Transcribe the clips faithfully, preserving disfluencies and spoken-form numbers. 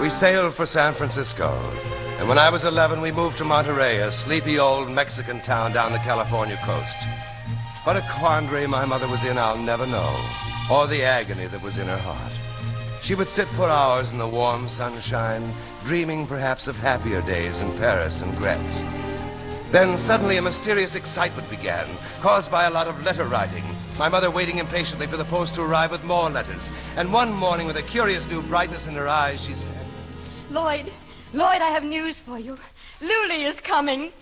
We sailed for San Francisco, and when I was eleven, we moved to Monterey, a sleepy old Mexican town down the California coast. What a quandary my mother was in, I'll never know, or the agony that was in her heart. She would sit for hours in the warm sunshine, dreaming perhaps of happier days in Paris and Gretz. Then suddenly a mysterious excitement began, caused by a lot of letter writing. My mother waiting impatiently for the post to arrive with more letters. And one morning, with a curious new brightness in her eyes, she said, Lloyd, Lloyd, I have news for you. Louie is coming.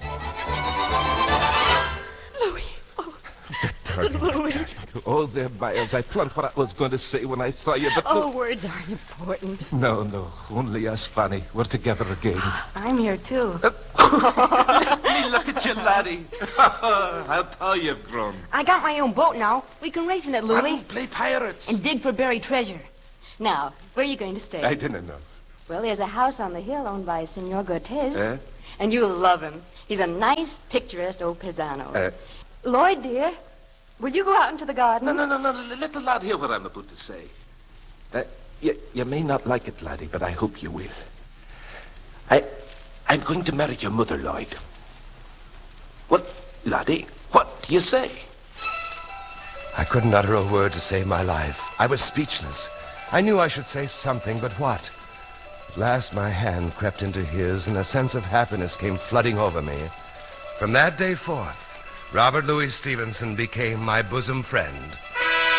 Louie. Darling, oh, there, Myers. I planned what I was going to say when I saw you, but... Oh, no. Words aren't important. No, no. Only us, Fanny. We're together again. I'm here, too. Let me look at you, laddie. How tall you've grown. I got my own boat now. We can race in it, Louie. I'll play pirates. And dig for buried treasure. Now, where are you going to stay? I didn't know. Well, there's a house on the hill owned by Senor Cortez. Eh? And you'll love him. He's a nice, picturesque old paisano. Eh? Lloyd, dear, will you go out into the garden? No, no, no, no. Let the lad hear what I'm about to say. Uh, you, you may not like it, laddie, but I hope you will. I, I'm going to marry your mother, Lloyd. What, laddie? What do you say? I couldn't utter a word to save my life. I was speechless. I knew I should say something, but what? At last my hand crept into his, and a sense of happiness came flooding over me. From that day forth, Robert Louis Stevenson became my bosom friend.